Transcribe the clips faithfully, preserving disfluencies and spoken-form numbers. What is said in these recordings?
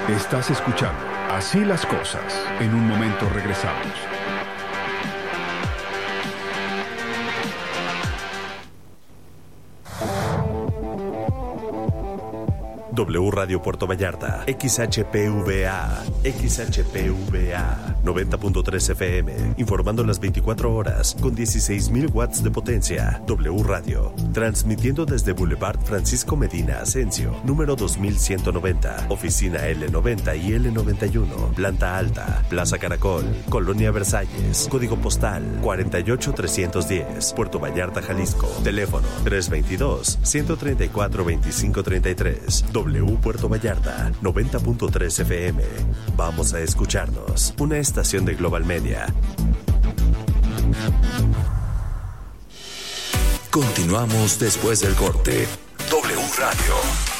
Estás escuchando Así las Cosas. En un momento regresamos. W Radio Puerto Vallarta, X H P V A, X H P V A, noventa punto tres F M, informando las veinticuatro horas, con dieciséis mil watts de potencia. W Radio, transmitiendo desde Boulevard Francisco Medina Asensio, número dos mil ciento noventa, oficina L noventa y L noventa y uno, planta alta, Plaza Caracol, Colonia Versalles, código postal cuarenta y ocho trescientos diez, Puerto Vallarta, Jalisco, teléfono tres veintidós, ciento treinta y cuatro, veinticinco treinta y tres. W Puerto Vallarta, noventa punto tres F M. Vamos a escucharnos. Una estación de Global Media. Continuamos después del corte. W Radio.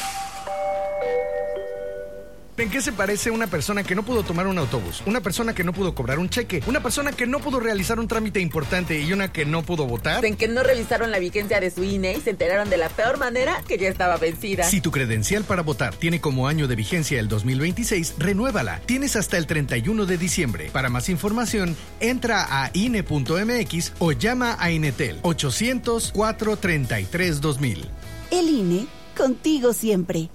¿En qué se parece una persona que no pudo tomar un autobús? Una persona que no pudo cobrar un cheque, una persona que no pudo realizar un trámite importante y una que no pudo votar. En que no revisaron la vigencia de su I N E y se enteraron de la peor manera que ya estaba vencida. Si tu credencial para votar tiene como año de vigencia el dos mil veintiséis, renuévala. Tienes hasta el treinta y uno de diciembre. Para más información, entra a I N E punto M X o llama a Inetel ochocientos, cuatrocientos treinta y tres, dos mil. El I N E, contigo siempre.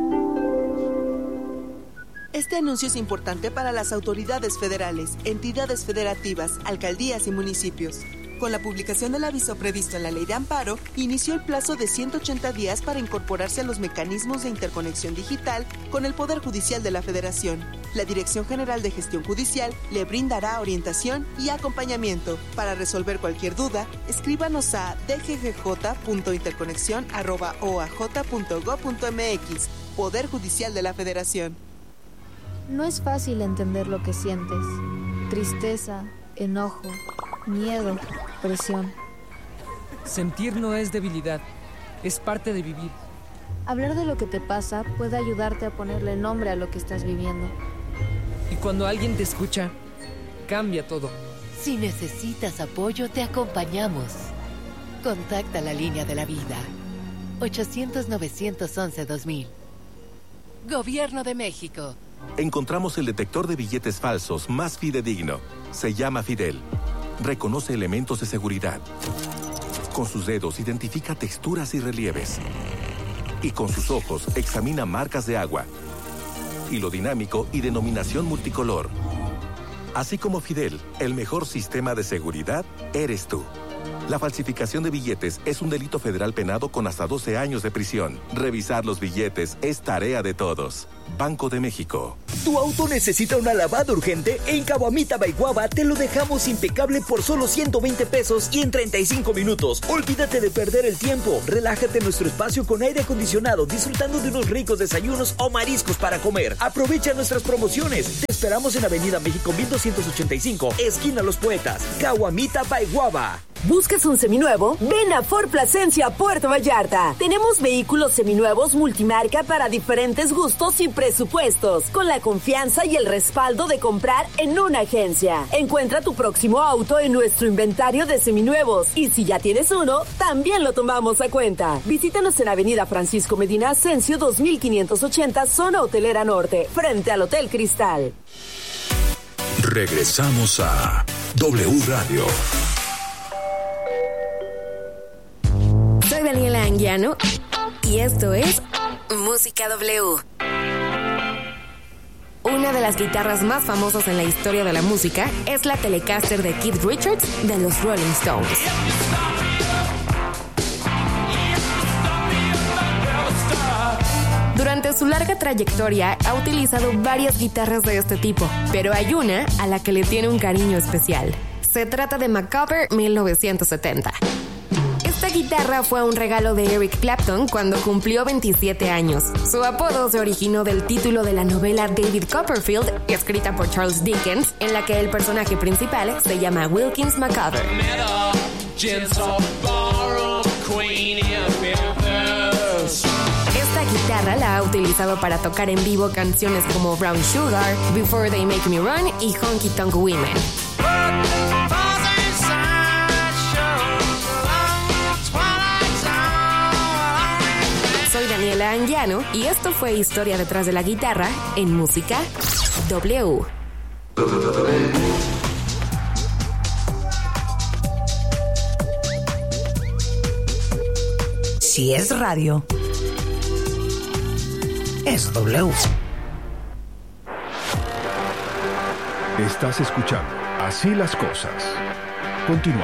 Este anuncio es importante para las autoridades federales, entidades federativas, alcaldías y municipios. Con la publicación del aviso previsto en la Ley de Amparo, inició el plazo de ciento ochenta días para incorporarse a los mecanismos de interconexión digital con el Poder Judicial de la Federación. La Dirección General de Gestión Judicial le brindará orientación y acompañamiento. Para resolver cualquier duda, escríbanos a d g g j punto interconexión arroba o a j punto gob punto m x. Poder Judicial de la Federación. No es fácil entender lo que sientes. Tristeza, enojo, miedo, presión. Sentir no es debilidad, es parte de vivir. Hablar de lo que te pasa puede ayudarte a ponerle nombre a lo que estás viviendo. Y cuando alguien te escucha, cambia todo. Si necesitas apoyo, te acompañamos. Contacta la línea de la vida. ochocientos, novecientos once, dos mil. Gobierno de México. Encontramos el detector de billetes falsos más fidedigno. Se llama Fidel. Reconoce elementos de seguridad. Con sus dedos identifica texturas y relieves. Y con sus ojos examina marcas de agua, hilo dinámico y denominación multicolor. Así como Fidel, el mejor sistema de seguridad eres tú. La falsificación de billetes es un delito federal penado con hasta doce años de prisión. Revisar los billetes es tarea de todos. Banco de México. ¿Tu auto necesita una lavada urgente? En Caguamita Baiguaba te lo dejamos impecable por solo ciento veinte pesos y en treinta y cinco minutos. Olvídate de perder el tiempo. Relájate en nuestro espacio con aire acondicionado, disfrutando de unos ricos desayunos o mariscos para comer. Aprovecha nuestras promociones. Te esperamos en Avenida México mil doscientos ochenta y cinco, esquina Los Poetas, Caguamita Baiguaba. ¿Buscas un seminuevo? Ven a Ford Plasencia, Puerto Vallarta. Tenemos vehículos seminuevos multimarca para diferentes gustos y presupuestos, con la confianza y el respaldo de comprar en una agencia. Encuentra tu próximo auto en nuestro inventario de seminuevos y si ya tienes uno, también lo tomamos a cuenta. Visítanos en Avenida Francisco Medina Asensio dos mil quinientos ochenta, zona hotelera norte, frente al Hotel Cristal. Regresamos a W Radio. Soy Daniela Anguiano y esto es Música W. Una de las guitarras más famosas en la historia de la música es la Telecaster de Keith Richards de los Rolling Stones. Durante su larga trayectoria ha utilizado varias guitarras de este tipo, pero hay una a la que le tiene un cariño especial. Se trata de Macabre mil novecientos setenta. Esta guitarra fue un regalo de Eric Clapton cuando cumplió veintisiete años. Su apodo se originó del título de la novela David Copperfield, escrita por Charles Dickens, en la que el personaje principal se llama Wilkins Macabre. Esta guitarra la ha utilizado para tocar en vivo canciones como Brown Sugar, Before They Make Me Run y Honky Tonk Women. Soy Daniela Paola Anguiano y esto fue Historia detrás de la guitarra en Música W. Si es radio, es W. Estás escuchando Así las cosas. Continuamos.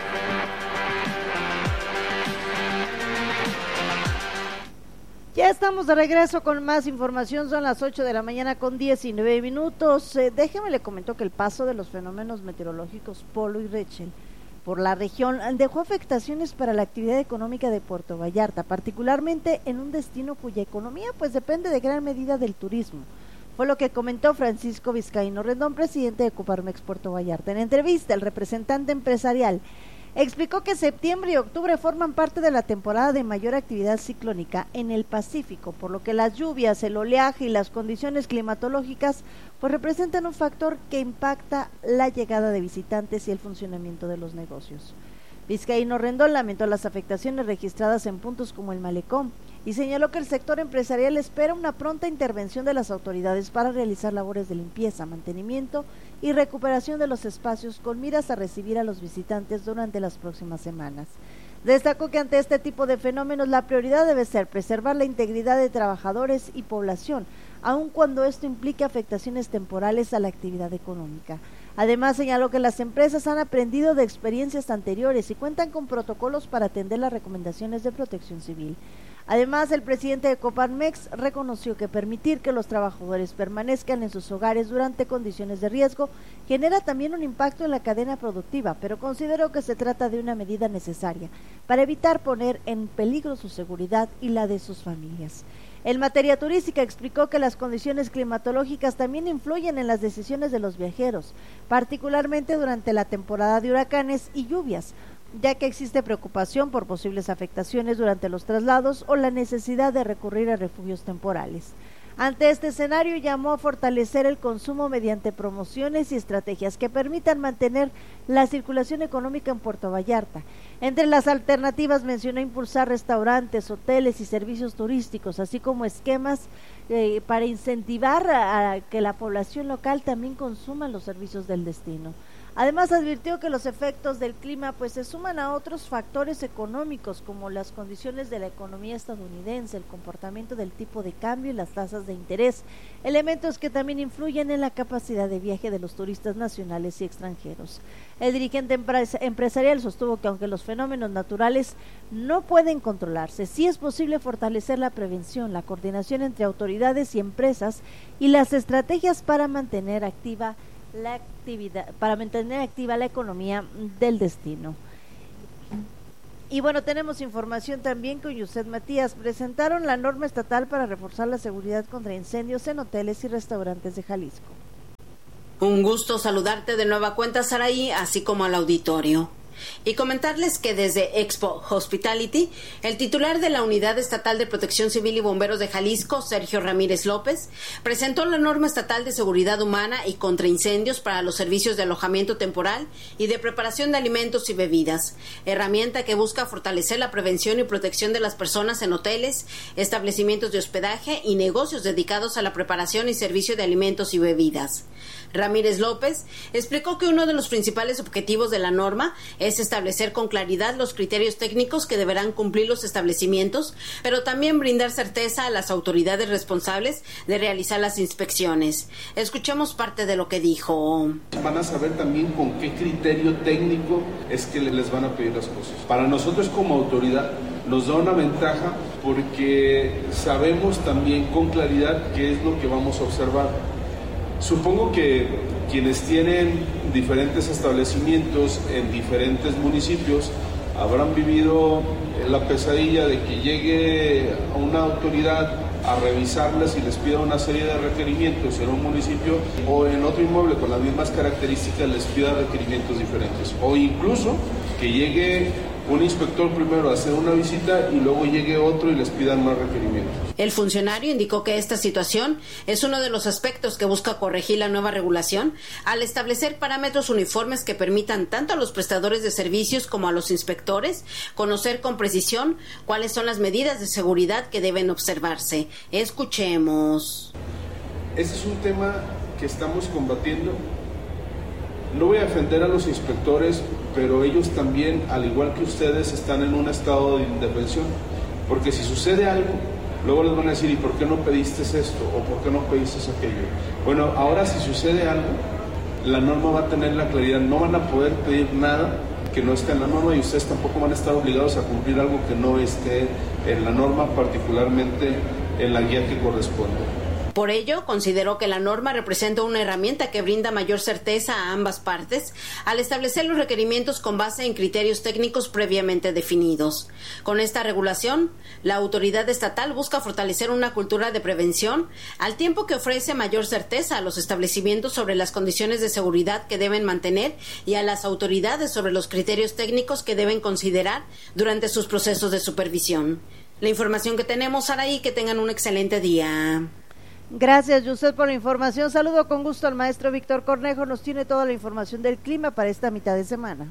Ya estamos de regreso con más información, son las ocho de la mañana con diecinueve minutos. Eh, déjeme le comento que el paso de los fenómenos meteorológicos Polo y Rachel por la región dejó afectaciones para la actividad económica de Puerto Vallarta, particularmente en un destino cuya economía pues depende de gran medida del turismo. Fue lo que comentó Francisco Vizcaíno Rendón, presidente de Coparmex Puerto Vallarta. En entrevista, el representante empresarial explicó que septiembre y octubre forman parte de la temporada de mayor actividad ciclónica en el Pacífico, por lo que las lluvias, el oleaje y las condiciones climatológicas pues representan un factor que impacta la llegada de visitantes y el funcionamiento de los negocios. Vizcaíno Rendón lamentó las afectaciones registradas en puntos como el Malecón y señaló que el sector empresarial espera una pronta intervención de las autoridades para realizar labores de limpieza, mantenimiento y recuperación de los espacios con miras a recibir a los visitantes durante las próximas semanas. Destacó que ante este tipo de fenómenos la prioridad debe ser preservar la integridad de trabajadores y población, aun cuando esto implique afectaciones temporales a la actividad económica. Además, señaló que las empresas han aprendido de experiencias anteriores y cuentan con protocolos para atender las recomendaciones de protección civil. Además, el presidente de Coparmex reconoció que permitir que los trabajadores permanezcan en sus hogares durante condiciones de riesgo genera también un impacto en la cadena productiva, pero consideró que se trata de una medida necesaria para evitar poner en peligro su seguridad y la de sus familias. En materia turística explicó que las condiciones climatológicas también influyen en las decisiones de los viajeros, particularmente durante la temporada de huracanes y lluvias, ya que existe preocupación por posibles afectaciones durante los traslados o la necesidad de recurrir a refugios temporales. Ante este escenario, llamó a fortalecer el consumo mediante promociones y estrategias que permitan mantener la circulación económica en Puerto Vallarta. Entre las alternativas mencionó impulsar restaurantes, hoteles y servicios turísticos, así como esquemas eh, para incentivar a, a que la población local también consuma los servicios del destino. Además, advirtió que los efectos del clima pues se suman a otros factores económicos como las condiciones de la economía estadounidense, el comportamiento del tipo de cambio y las tasas de interés, elementos que también influyen en la capacidad de viaje de los turistas nacionales y extranjeros. El dirigente empres- empresarial sostuvo que aunque los fenómenos naturales no pueden controlarse, sí es posible fortalecer la prevención, la coordinación entre autoridades y empresas y las estrategias para mantener activa la actividad, para mantener activa la economía del destino. Y bueno, tenemos información también con Yuset Matías. Presentaron la norma estatal para reforzar la seguridad contra incendios en hoteles y restaurantes de Jalisco. Un gusto saludarte de nueva cuenta, Saraí, así como al auditorio. Y comentarles que desde Expo Hospitality, el titular de la Unidad Estatal de Protección Civil y Bomberos de Jalisco, Sergio Ramírez López, presentó la norma estatal de seguridad humana y contra incendios para los servicios de alojamiento temporal y de preparación de alimentos y bebidas, herramienta que busca fortalecer la prevención y protección de las personas en hoteles, establecimientos de hospedaje y negocios dedicados a la preparación y servicio de alimentos y bebidas. Ramírez López explicó que uno de los principales objetivos de la norma es establecer con claridad los criterios técnicos que deberán cumplir los establecimientos, pero también brindar certeza a las autoridades responsables de realizar las inspecciones. Escuchemos parte de lo que dijo. Van a saber también con qué criterio técnico es que les van a pedir las cosas. Para nosotros como autoridad nos da una ventaja porque sabemos también con claridad qué es lo que vamos a observar. Supongo que quienes tienen diferentes establecimientos en diferentes municipios habrán vivido la pesadilla de que llegue a una autoridad a revisarlas y les pida una serie de requerimientos en un municipio o en otro inmueble con las mismas características les pida requerimientos diferentes. O incluso que llegue un inspector primero hace una visita y luego llegue otro y les pidan más requerimientos. El funcionario indicó que esta situación es uno de los aspectos que busca corregir la nueva regulación al establecer parámetros uniformes que permitan tanto a los prestadores de servicios como a los inspectores conocer con precisión cuáles son las medidas de seguridad que deben observarse. Escuchemos. Este es un tema que estamos combatiendo. No voy a defender a los inspectores, pero ellos también, al igual que ustedes, están en un estado de indefensión, porque si sucede algo, luego les van a decir, ¿y por qué no pediste esto? ¿O por qué no pediste aquello? Bueno, ahora si sucede algo, la norma va a tener la claridad, no van a poder pedir nada que no esté en la norma y ustedes tampoco van a estar obligados a cumplir algo que no esté en la norma, particularmente en la guía que corresponde. Por ello, consideró que la norma representa una herramienta que brinda mayor certeza a ambas partes al establecer los requerimientos con base en criterios técnicos previamente definidos. Con esta regulación, la autoridad estatal busca fortalecer una cultura de prevención, al tiempo que ofrece mayor certeza a los establecimientos sobre las condiciones de seguridad que deben mantener y a las autoridades sobre los criterios técnicos que deben considerar durante sus procesos de supervisión. La información que tenemos, Saraí, que tengan un excelente día. Gracias, Yusef, por la información. Saludo con gusto al maestro Víctor Cornejo. Nos tiene toda la información del clima para esta mitad de semana.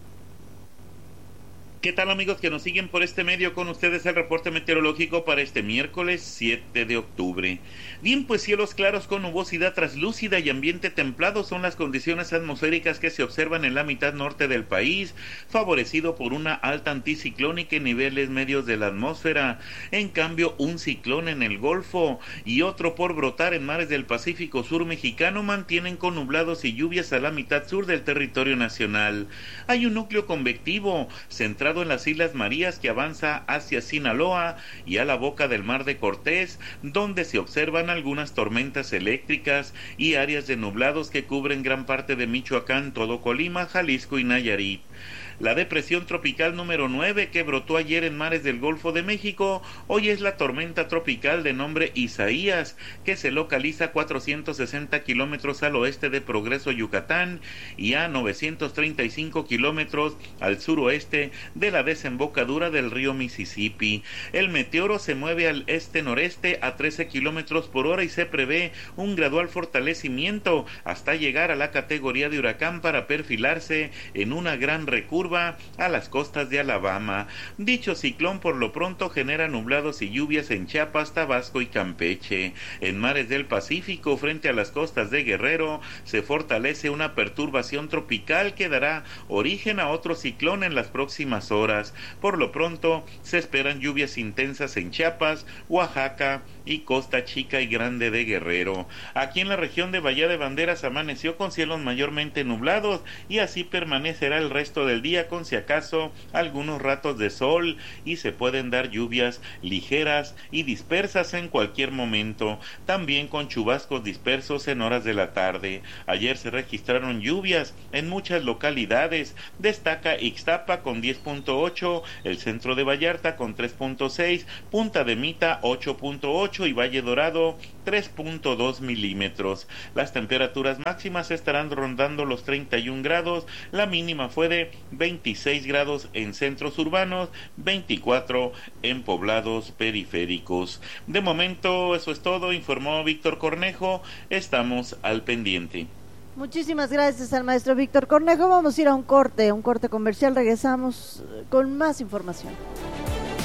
¿Qué tal, amigos que nos siguen por este medio? Con ustedes el reporte meteorológico para este miércoles siete de octubre. Bien, pues cielos claros con nubosidad translúcida y ambiente templado son las condiciones atmosféricas que se observan en la mitad norte del país, favorecido por una alta anticiclónica en niveles medios de la atmósfera. En cambio, un ciclón en el Golfo y otro por brotar en mares del Pacífico Sur mexicano mantienen con nublados y lluvias a la mitad sur del territorio nacional. Hay un núcleo convectivo centrado en las Islas Marías que avanza hacia Sinaloa y a la boca del Mar de Cortés, donde se observan algunas tormentas eléctricas y áreas de nublados que cubren gran parte de Michoacán, todo Colima, Jalisco y Nayarit. La depresión tropical número nueve que brotó ayer en mares del Golfo de México, hoy es la tormenta tropical de nombre Isaías, que se localiza a cuatrocientos sesenta kilómetros al oeste de Progreso, Yucatán, y a novecientos treinta y cinco kilómetros al suroeste de la desembocadura del río Mississippi. El meteoro se mueve al este-noreste a trece kilómetros por hora y se prevé un gradual fortalecimiento hasta llegar a la categoría de huracán para perfilarse en una gran recurva a las costas de Alabama. Dicho ciclón por lo pronto genera nublados y lluvias en Chiapas, Tabasco y Campeche. En mares del Pacífico, frente a las costas de Guerrero, se fortalece una perturbación tropical que dará origen a otro ciclón en las próximas horas. Por lo pronto, se esperan lluvias intensas en Chiapas, Oaxaca y Costa Chica y Grande de Guerrero. Aquí en la región de Bahía de Banderas amaneció con cielos mayormente nublados y así permanecerá el resto del día, con si acaso algunos ratos de sol, y se pueden dar lluvias ligeras y dispersas en cualquier momento, también con chubascos dispersos en horas de la tarde. Ayer se registraron lluvias en muchas localidades, destaca Ixtapa con diez punto ocho, el centro de Vallarta con tres punto seis, Punta de Mita ocho punto ocho y Valle Dorado tres punto dos milímetros. Las temperaturas máximas estarán rondando los treinta y un grados, la mínima fue de veintiséis grados en centros urbanos, veinticuatro en poblados periféricos. De momento eso es todo, informó Víctor Cornejo, estamos al pendiente. Muchísimas gracias al maestro Víctor Cornejo. Vamos a ir a un corte, un corte comercial, regresamos con más información.